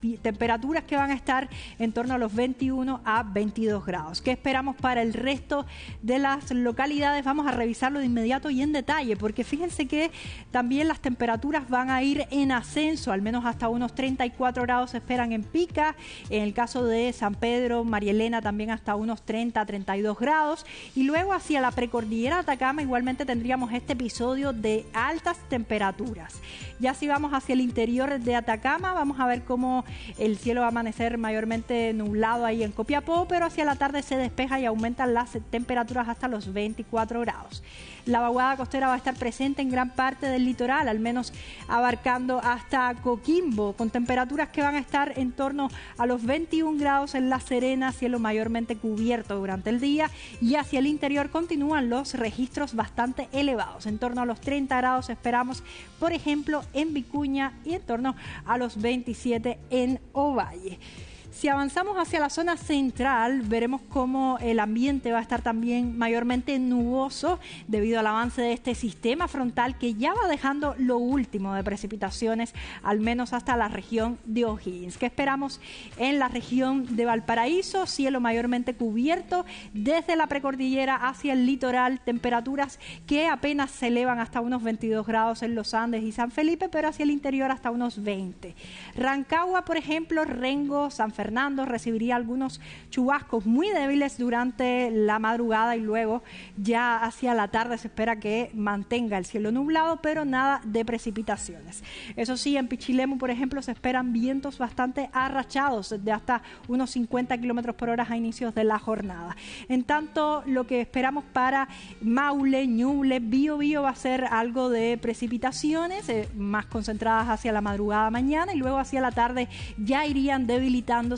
temperaturas que van a estar en torno a los 21 a 22 grados. ¿Qué esperamos para el resto de las localidades? Vamos a revisarlo de inmediato y en detalle, porque fíjense que también las temperaturas van a ir en ascenso, al menos hasta unos 34 grados se esperan en Pica, en el caso de San Pedro, María Elena también hasta unos 30 a 32 grados, y luego hacia la precordillera de Atacama igualmente tendríamos este episodio de altas temperaturas. Ya si vamos hacia el interior de Atacama, vamos a ver cómo el cielo va a amanecer mayormente nublado ahí en Copiapó, pero hacia la tarde se despeja y aumentan las temperaturas hasta los 24 grados. La vaguada costera va a estar presente en gran parte del litoral, al menos abarcando hasta Coquimbo, con temperaturas que van a estar en torno a los 21 grados en La Serena, cielo mayormente cubierto durante el día, y hacia el interior continúan los registros bastante elevados, en torno a los 30 grados esperamos, por ejemplo, en Vicuña y en torno a los 27 en Ovalle. Si avanzamos hacia la zona central, veremos cómo el ambiente va a estar también mayormente nuboso debido al avance de este sistema frontal que ya va dejando lo último de precipitaciones, al menos hasta la región de O'Higgins. ¿Qué esperamos en la región de Valparaíso? Cielo mayormente cubierto desde la precordillera hacia el litoral, temperaturas que apenas se elevan hasta unos 22 grados en los Andes y San Felipe, pero hacia el interior hasta unos 20. Rancagua, por ejemplo, Rengo, San Fernando recibiría algunos chubascos muy débiles durante la madrugada y luego ya hacia la tarde se espera que mantenga el cielo nublado, pero nada de precipitaciones. Eso sí, en Pichilemu, por ejemplo, se esperan vientos bastante arrachados de hasta unos 50 kilómetros por hora a inicios de la jornada. En tanto, lo que esperamos para Maule, Ñuble, Biobío va a ser algo de precipitaciones más concentradas hacia la madrugada mañana y luego hacia la tarde ya irían debilitando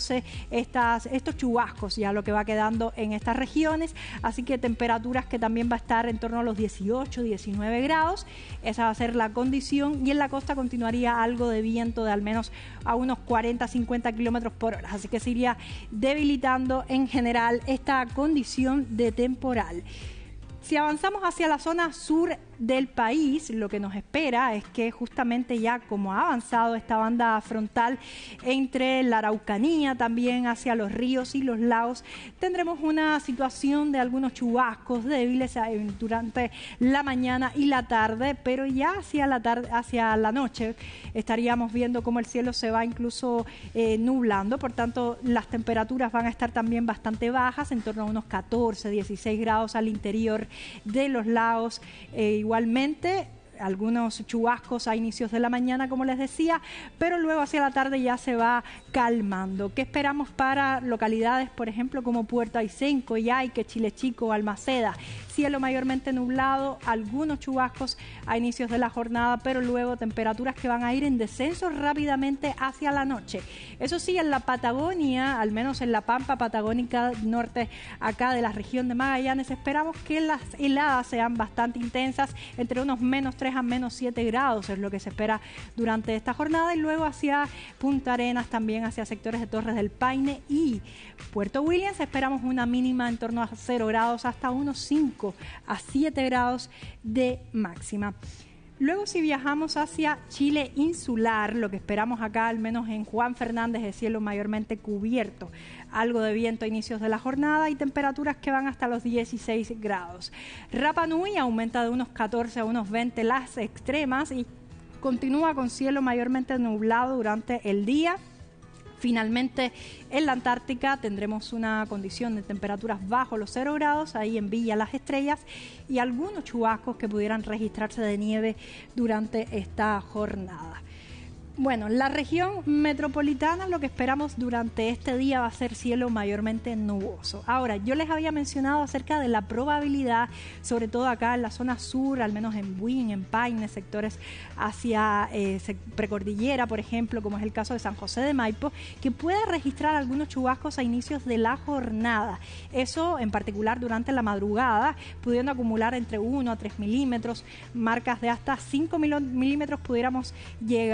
estos chubascos, ya lo que va quedando en estas regiones, así que temperaturas que también va a estar en torno a los 18, 19 grados, esa va a ser la condición, y en la costa continuaría algo de viento de al menos a unos 40, 50 kilómetros por hora, así que se iría debilitando en general esta condición de temporal. Si avanzamos hacia la zona sur del país, lo que nos espera es que justamente ya como ha avanzado esta banda frontal entre la Araucanía, también hacia los ríos y los lagos, tendremos una situación de algunos chubascos débiles durante la mañana y la tarde, pero ya hacia la tarde, hacia la noche estaríamos viendo cómo el cielo se va incluso nublando, por tanto las temperaturas van a estar también bastante bajas, en torno a unos 14, 16 grados al interior de los lagos, igualmente algunos chubascos a inicios de la mañana, como les decía, pero luego hacia la tarde ya se va calmando. ¿Qué esperamos para localidades, por ejemplo, como Puerto Aycenco, Yaique, Chile Chico, Balmaceda? Cielo mayormente nublado, algunos chubascos a inicios de la jornada, pero luego temperaturas que van a ir en descenso rápidamente hacia la noche. Eso sí, en la Patagonia, al menos en la Pampa Patagónica Norte, acá de la región de Magallanes, esperamos que las heladas sean bastante intensas, entre unos menos 3 a menos 7 grados es lo que se espera durante esta jornada, y luego hacia Punta Arenas, también hacia sectores de Torres del Paine y Puerto Williams esperamos una mínima en torno a 0 grados hasta unos 5 a 7 grados de máxima. Luego, si viajamos hacia Chile insular, lo que esperamos acá, al menos en Juan Fernández, es cielo mayormente cubierto, algo de viento a inicios de la jornada y temperaturas que van hasta los 16 grados. Rapa Nui aumenta de unos 14 a unos 20 las extremas y continúa con cielo mayormente nublado durante el día. Finalmente, en la Antártica tendremos una condición de temperaturas bajo los 0 grados, ahí en Villa Las Estrellas, y algunos chubascos que pudieran registrarse de nieve durante esta jornada. Bueno, la región metropolitana, lo que esperamos durante este día va a ser cielo mayormente nuboso. Ahora, yo les había mencionado acerca de la probabilidad, sobre todo acá en la zona sur, al menos en Buin, en Paine, sectores hacia precordillera, por ejemplo, como es el caso de San José de Maipo, que pueda registrar algunos chubascos a inicios de la jornada. Eso en particular durante la madrugada, pudiendo acumular entre 1 a 3 milímetros, marcas de hasta 5 milímetros pudiéramos llegar durante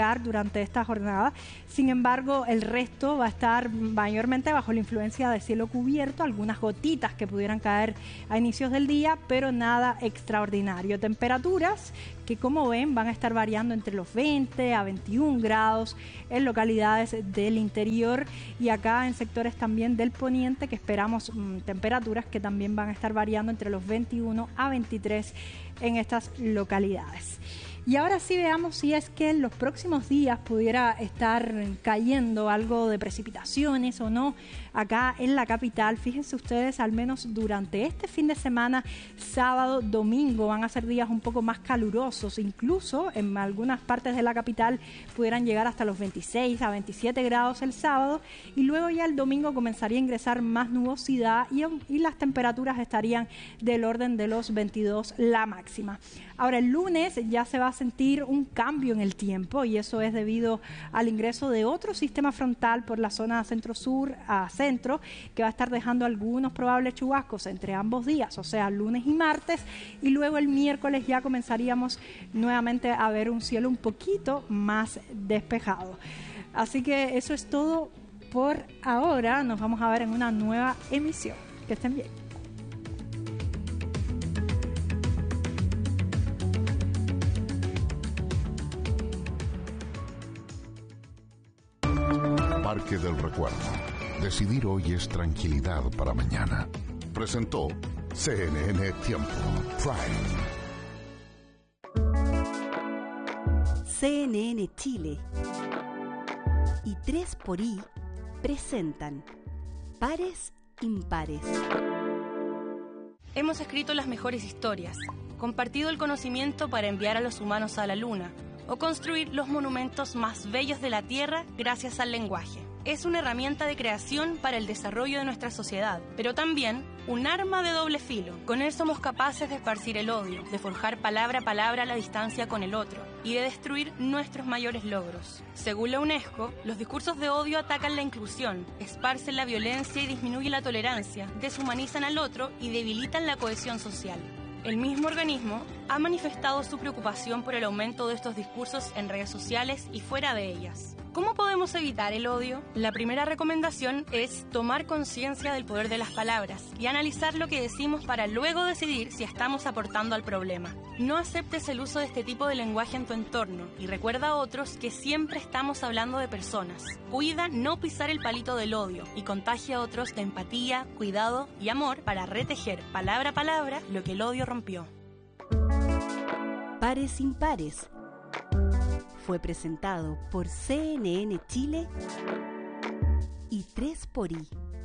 durante esta jornada. Sin embargo, el resto va a estar mayormente bajo la influencia de cielo cubierto, algunas gotitas que pudieran caer a inicios del día, pero nada extraordinario. Temperaturas que, como ven, van a estar variando entre los 20 a 21 grados en localidades del interior y acá en sectores también del poniente, que esperamos temperaturas que también van a estar variando entre los 21 a 23 en estas localidades. Y ahora sí veamos si es que en los próximos días pudiera estar cayendo algo de precipitaciones o no acá en la capital. Fíjense ustedes, al menos durante este fin de semana, sábado, domingo, van a ser días un poco más calurosos. Incluso en algunas partes de la capital pudieran llegar hasta los 26 a 27 grados el sábado y luego ya el domingo comenzaría a ingresar más nubosidad y las temperaturas estarían del orden de los 22 la máxima. Ahora el lunes ya se va a sentir un cambio en el tiempo y eso es debido al ingreso de otro sistema frontal por la zona centro-sur a centro, que va a estar dejando algunos probables chubascos entre ambos días, o sea, lunes y martes, y luego el miércoles ya comenzaríamos nuevamente a ver un cielo un poquito más despejado. Así que eso es todo por ahora. Nos vamos a ver en una nueva emisión. Que estén bien. Parque del Recuerdo. Decidir hoy es tranquilidad para mañana. Presentó CNN Tiempo Prime. CNN Chile y 3xI presentan Pares Impares. Hemos escrito las mejores historias, compartido el conocimiento para enviar a los humanos a la luna o construir los monumentos más bellos de la Tierra gracias al lenguaje. Es una herramienta de creación para el desarrollo de nuestra sociedad, pero también un arma de doble filo. Con él somos capaces de esparcir el odio, de forjar palabra a palabra la distancia con el otro y de destruir nuestros mayores logros. Según la UNESCO, los discursos de odio atacan la inclusión, esparcen la violencia y disminuyen la tolerancia, deshumanizan al otro y debilitan la cohesión social. El mismo organismo ha manifestado su preocupación por el aumento de estos discursos en redes sociales y fuera de ellas. ¿Cómo podemos evitar el odio? La primera recomendación es tomar conciencia del poder de las palabras y analizar lo que decimos para luego decidir si estamos aportando al problema. No aceptes el uso de este tipo de lenguaje en tu entorno y recuerda a otros que siempre estamos hablando de personas. Cuida no pisar el palito del odio y contagia a otros de empatía, cuidado y amor para retejer palabra a palabra lo que el odio rompió. Pares Impares fue presentado por CNN Chile y 3xI.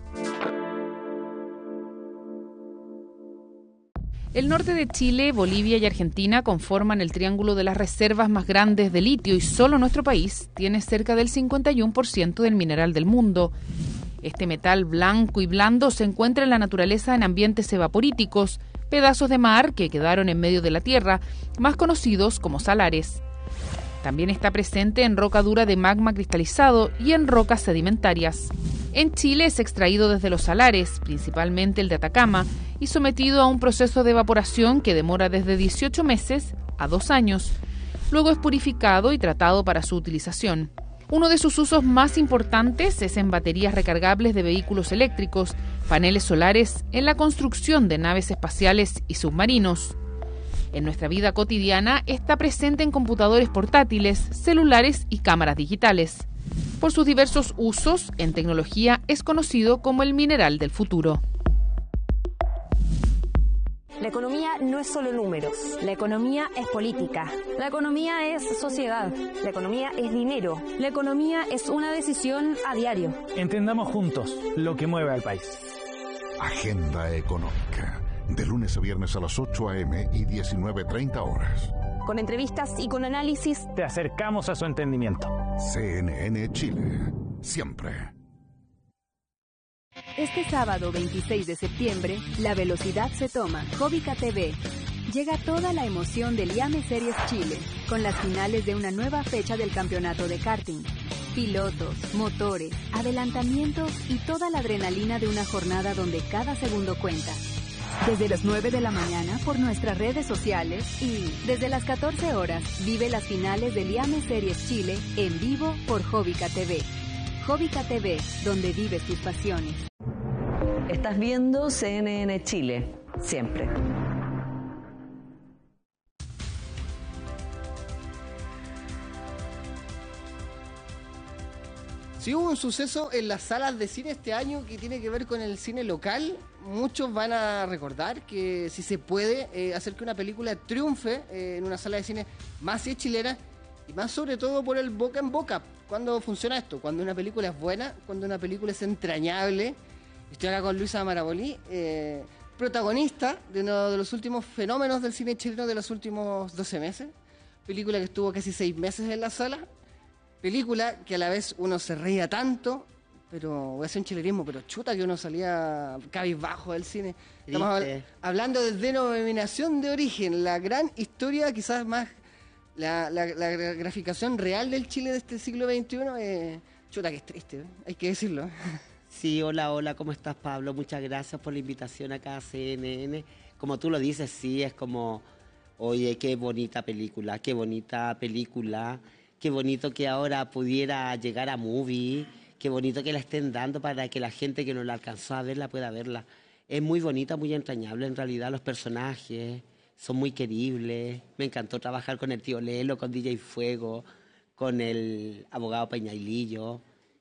El norte de Chile, Bolivia y Argentina conforman el triángulo de las reservas más grandes de litio y solo nuestro país tiene cerca del 51% del mineral del mundo. Este metal blanco y blando se encuentra en la naturaleza en ambientes evaporíticos, pedazos de mar que quedaron en medio de la tierra, más conocidos como salares. También está presente en roca dura de magma cristalizado y en rocas sedimentarias. En Chile es extraído desde los salares, principalmente el de Atacama, y sometido a un proceso de evaporación que demora desde 18 meses a 2 años. Luego es purificado y tratado para su utilización. Uno de sus usos más importantes es en baterías recargables de vehículos eléctricos, paneles solares, en la construcción de naves espaciales y submarinos. En nuestra vida cotidiana está presente en computadores portátiles, celulares y cámaras digitales. Por sus diversos usos en tecnología es conocido como el mineral del futuro. La economía no es solo números. La economía es política. La economía es sociedad. La economía es dinero. La economía es una decisión a diario. Entendamos juntos lo que mueve al país. Agenda Económica. De lunes a viernes a las 8 a.m. y 19:30 horas. Con entrevistas y con análisis. Te acercamos a su entendimiento. CNN Chile. Siempre. Este sábado 26 de septiembre, La Velocidad se toma, Jovica TV. Llega toda la emoción del IAME Series Chile, con las finales de una nueva fecha del campeonato de karting. Pilotos, motores, adelantamientos y toda la adrenalina de una jornada donde cada segundo cuenta. Desde las 9 de la mañana por nuestras redes sociales y desde las 14 horas vive las finales del IAME Series Chile en vivo por Jovica TV. Jovica TV, donde vives tus pasiones. Estás viendo CNN Chile, siempre. Si hubo un suceso en las salas de cine este año que tiene que ver con el cine local, muchos van a recordar que si se puede hacer que una película triunfe en una sala de cine más si es chilena y más sobre todo por el boca en boca. ¿Cuándo funciona esto? Cuando una película es buena, cuando una película es entrañable. Estoy acá con Luisa Marabolí, protagonista de uno de los últimos fenómenos del cine chileno de los últimos 12 meses. Película que estuvo casi 6 meses en la sala. Película que a la vez uno se reía tanto, pero voy a hacer un chilerismo, pero chuta que uno salía cabizbajo del cine. Estamos hablando de Denominación de Origen, la gran historia, quizás más la graficación real del Chile de este siglo XXI. Chuta que es triste, hay que decirlo. Sí, hola, ¿cómo estás, Pablo? Muchas gracias por la invitación acá a CNN. Como tú lo dices, sí, es como, oye, qué bonita película. Qué bonito que ahora pudiera llegar a Movie, qué bonito que la estén dando para que la gente que no la alcanzó a verla pueda verla. Es muy bonita, muy entrañable en realidad, los personajes son muy queribles. Me encantó trabajar con el tío Lelo, con DJ Fuego, con el abogado Peñailillo.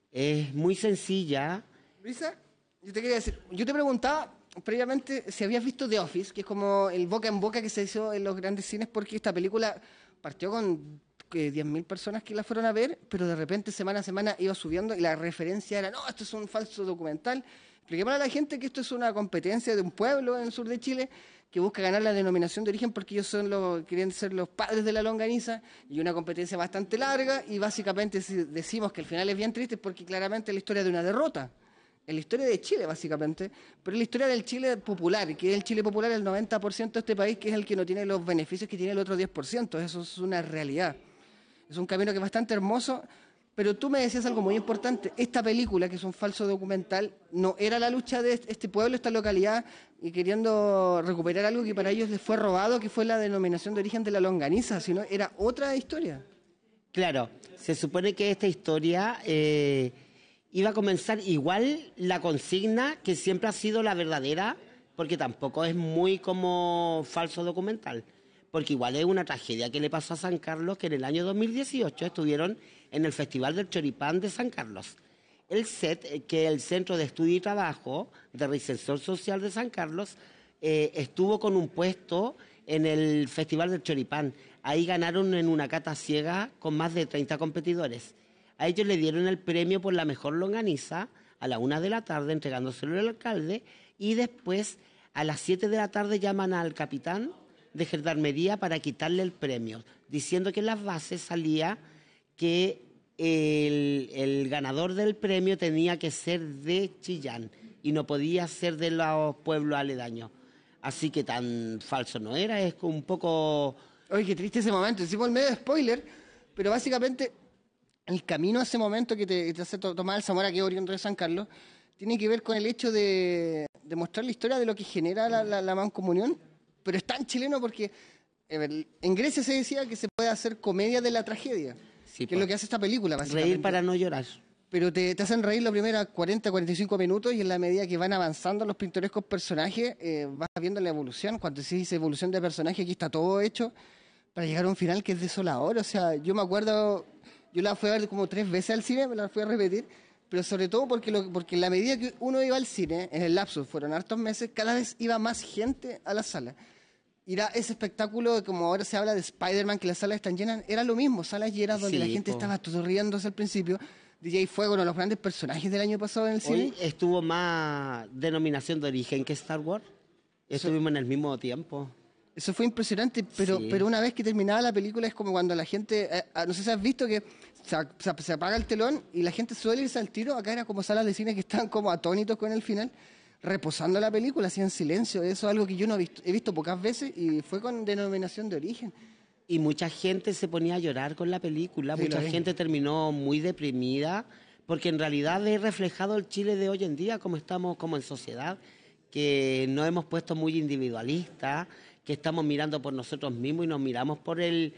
Es muy sencilla. Luisa, yo te quería decir, yo te preguntaba previamente si habías visto The Office, que es como el boca en boca que se hizo en los grandes cines, porque esta película partió con 10.000 personas que la fueron a ver, pero de repente semana a semana iba subiendo y la referencia era, no, esto es un falso documental. Expliquémosle a la gente que esto es una competencia de un pueblo en el sur de Chile que busca ganar la denominación de origen porque ellos quieren ser los padres de la longaniza y una competencia bastante larga y básicamente decimos que el final es bien triste porque claramente es la historia de una derrota. Es la historia de Chile, básicamente, pero es la historia del Chile popular, que es el Chile popular el 90% de este país, que es el que no tiene los beneficios que tiene el otro 10%. Eso es una realidad. Es un camino que es bastante hermoso, pero tú me decías algo muy importante. Esta película, que es un falso documental, no era la lucha de este pueblo, esta localidad, y queriendo recuperar algo que para ellos les fue robado, que fue la denominación de origen de la longaniza, sino era otra historia. Claro, se supone que esta historia iba a comenzar igual la consigna, que siempre ha sido la verdadera, porque tampoco es muy como falso documental. Porque igual es una tragedia que le pasó a San Carlos, que en el año 2018 estuvieron en el Festival del Choripán de San Carlos. El CET, que es el Centro de Estudio y Trabajo de Reinserción Social de San Carlos, estuvo con un puesto en el Festival del Choripán. Ahí ganaron en una cata ciega con más de 30 competidores. A ellos le dieron el premio por la mejor longaniza a la 1 de la tarde, entregándoselo al alcalde, y después a las 7 de la tarde llaman al capitán de gendarmería para quitarle el premio, diciendo que en las bases salía que el ganador del premio tenía que ser de Chillán y no podía ser de los pueblos aledaños. Así que tan falso no era, es un poco... Oye, qué triste ese momento, hicimos el medio spoiler, pero básicamente el camino a ese momento que te hace Tomás Alzamora, que es oriundo de San Carlos, tiene que ver con el hecho de mostrar la historia de lo que genera la mancomunión, pero es tan chileno porque en Grecia se decía que se puede hacer comedia de la tragedia, sí, que es lo que hace esta película, básicamente. Reír para no llorar. Pero te hacen reír los primeros 40, 45 minutos y en la medida que van avanzando los pintorescos personajes, vas viendo la evolución. Cuando se dice evolución de personaje, aquí está todo hecho para llegar a un final que es desolador. O sea, yo me acuerdo, yo la fui a ver como 3 veces al cine, me la fui a repetir, pero sobre todo porque en la medida que uno iba al cine, en el lapso, fueron hartos meses, cada vez iba más gente a la sala. Era ese espectáculo, como ahora se habla de Spider-Man, que las salas están llenas, era lo mismo, salas llenas donde la gente estaba todo riéndose al principio. DJ Fuego, uno de los grandes personajes del año pasado en el cine. Hoy estuvo más denominación de origen que Star Wars. Estuvimos en el mismo tiempo. Eso fue impresionante, pero una vez que terminaba la película es como cuando la gente, no sé si has visto que se apaga el telón y la gente suele irse al tiro. Acá era como salas de cine que estaban como atónitos con el final, reposando la película, así en silencio. Eso es algo que yo no he visto pocas veces y fue con denominación de origen. Y mucha gente se ponía a llorar con la película, mucha gente terminó muy deprimida, porque en realidad es reflejado el Chile de hoy en día, como estamos como en sociedad, que nos hemos puesto muy individualistas, que estamos mirando por nosotros mismos y nos miramos por el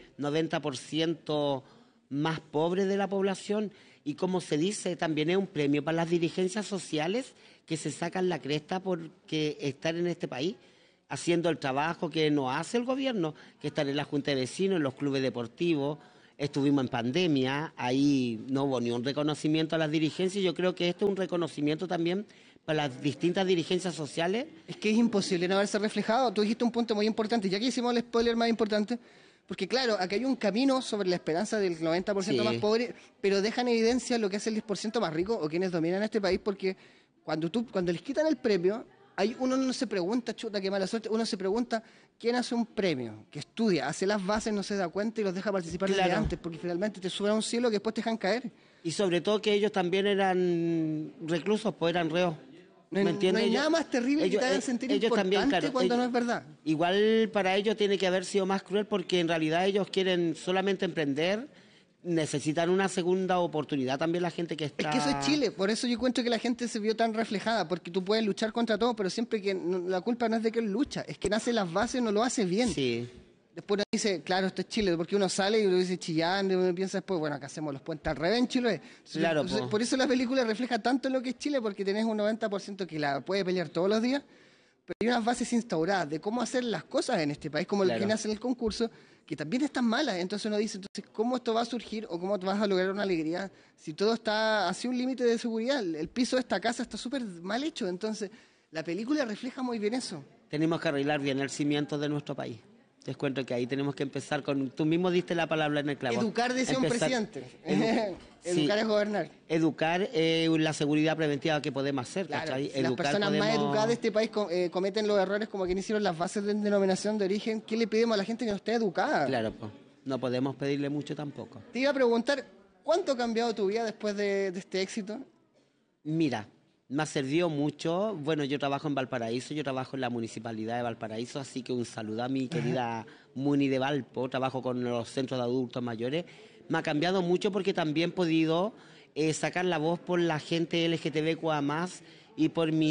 90% más pobre de la población. Y como se dice, también es un premio para las dirigencias sociales que se sacan la cresta porque estar en este país haciendo el trabajo que nos hace el gobierno, que estar en la Junta de Vecinos, en los clubes deportivos. Estuvimos en pandemia, ahí no hubo ni un reconocimiento a las dirigencias. Yo creo que esto es un reconocimiento también para las distintas dirigencias sociales. Es que es imposible no haberse reflejado. Tú dijiste un punto muy importante, ya que hicimos el spoiler más importante, porque claro, aquí hay un camino sobre la esperanza del 90% más pobre, pero deja en evidencia lo que es el 10% más rico o quienes dominan este país, porque cuando les quitan el premio, uno no se pregunta, chuta, qué mala suerte, uno se pregunta quién hace un premio, que estudia, hace las bases, no se da cuenta y los deja participar desde antes, porque finalmente te suben a un cielo que después te dejan caer. Y sobre todo que ellos también eran reclusos, pues eran reos. No hay nada más terrible que te hagan sentir importante también, claro, cuando no es verdad. Igual para ellos tiene que haber sido más cruel porque en realidad ellos quieren solamente emprender, necesitan una segunda oportunidad también la gente que está... Es que eso es Chile, por eso yo encuentro que la gente se vio tan reflejada, porque tú puedes luchar contra todo, pero siempre que la culpa no es de que él lucha, es que nace las bases, no lo hace bien. Sí. Después uno dice, claro, esto es Chile, porque uno sale y uno dice chillando, y uno piensa después, bueno, acá hacemos los puentes al revés en Chile. Entonces, por eso la película refleja tanto lo que es Chile, porque tenés un 90% que la puede pelear todos los días, pero hay unas bases instauradas de cómo hacer las cosas en este país, como el que nace en el concurso, que también están malas. Entonces uno dice, ¿cómo esto va a surgir o cómo vas a lograr una alegría si todo está hacia un límite de seguridad? El piso de esta casa está súper mal hecho, entonces la película refleja muy bien eso. Tenemos que arreglar bien el cimiento de nuestro país. Te cuento que ahí tenemos que empezar con... Tú mismo diste la palabra en el clavo. Educar, decía un presidente. Educar es gobernar. Educar la seguridad preventiva que podemos hacer. Claro, las personas más educadas de este país cometen los errores como quien hicieron las bases de denominación de origen. ¿Qué le pedimos a la gente que no esté educada? Claro, pues no podemos pedirle mucho tampoco. Te iba a preguntar, ¿cuánto ha cambiado tu vida después de este éxito? Mira, me ha servido mucho. Bueno, yo trabajo en Valparaíso, yo trabajo en la Municipalidad de Valparaíso, así que un saludo a mi querida Muni de Valpo, trabajo con los centros de adultos mayores. Me ha cambiado mucho porque también he podido sacar la voz por la gente LGTBQA+, y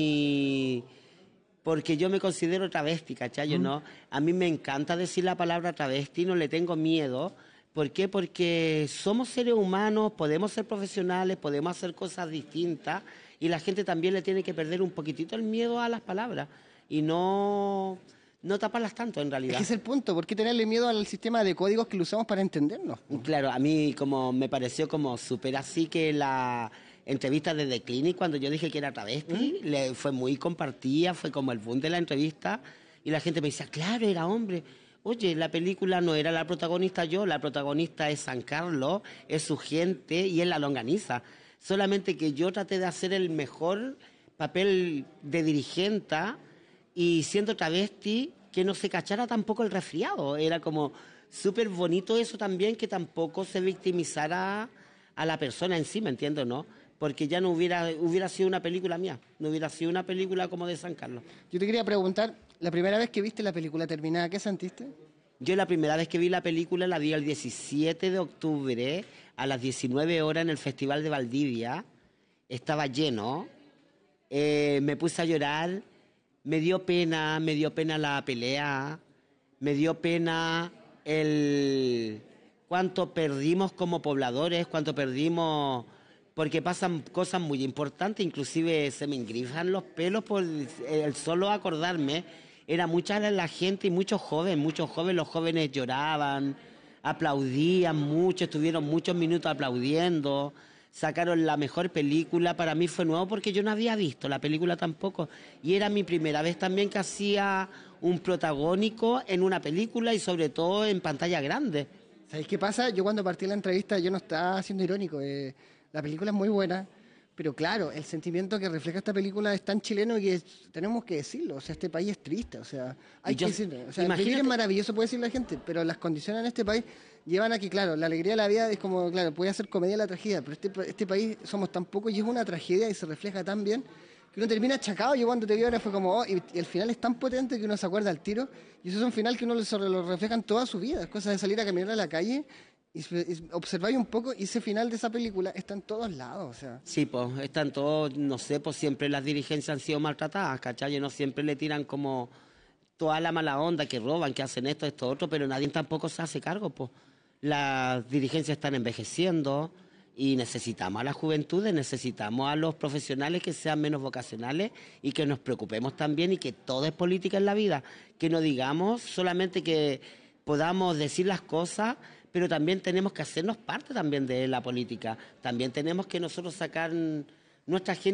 porque yo me considero travesti, ¿cachai? ¿No? A mí me encanta decir la palabra travesti, no le tengo miedo. ¿Por qué? Porque somos seres humanos, podemos ser profesionales, podemos hacer cosas distintas, y la gente también le tiene que perder un poquitito el miedo a las palabras y no taparlas tanto en realidad. Ese es el punto, ¿por qué tenerle miedo al sistema de códigos que lo usamos para entendernos? Claro, a mí como me pareció como súper así que la entrevista de The Clinic, cuando yo dije que era travesti, fue muy compartida, fue como el boom de la entrevista, y la gente me decía, claro, era hombre. Oye, la película no era la protagonista yo, la protagonista es San Carlos, es su gente y es la longaniza. Solamente que yo traté de hacer el mejor papel de dirigenta y siendo travesti, que no se cachara tampoco el resfriado. Era como súper bonito eso también, que tampoco se victimizara a la persona en sí, ¿me entiendes, no? Porque ya no hubiera sido una película mía, no hubiera sido una película como de San Carlos. Yo te quería preguntar, la primera vez que viste la película terminada, ¿qué sentiste? Yo la primera vez que vi la película la vi el 17 de octubre a las 19 horas en el Festival de Valdivia. Estaba lleno, me puse a llorar, me dio pena la pelea, me dio pena cuánto perdimos como pobladores, cuánto perdimos, porque pasan cosas muy importantes, inclusive se me engrifan los pelos por el solo acordarme. Era mucha la gente y muchos jóvenes, los jóvenes lloraban, aplaudían mucho, estuvieron muchos minutos aplaudiendo, sacaron la mejor película. Para mí fue nuevo porque yo no había visto la película tampoco, y era mi primera vez también que hacía un protagónico en una película y sobre todo en pantalla grande. ¿Sabéis qué pasa? Yo cuando partí la entrevista yo no estaba siendo irónico, la película es muy buena. Pero claro, el sentimiento que refleja esta película es tan chileno que tenemos que decirlo. O sea, este país es triste. O sea, hay que decirlo. O sea, vivir es maravilloso, puede decir la gente, pero las condiciones en este país llevan a que, claro, la alegría de la vida es como, claro, puede hacer comedia de la tragedia, pero este país somos tan pocos y es una tragedia y se refleja tan bien que uno termina achacado. Yo cuando te vi ahora fue como, y el final es tan potente que uno se acuerda al tiro, y eso es un final que uno lo refleja en toda su vida. Es cosa de salir a caminar a la calle observáis un poco y ese final de esa película está en todos lados, o sea. Sí, pues están todos, no sé, pues siempre las dirigencias han sido maltratadas, ¿cachai? No siempre le tiran como toda la mala onda, que roban, que hacen esto, otro, pero nadie tampoco se hace cargo, pues. Las dirigencias están envejeciendo y necesitamos a las juventudes, necesitamos a los profesionales que sean menos vocacionales y que nos preocupemos también y que todo es política en la vida, que no digamos solamente que podamos decir las cosas, pero también tenemos que hacernos parte también de la política, también tenemos que nosotros sacar nuestra gente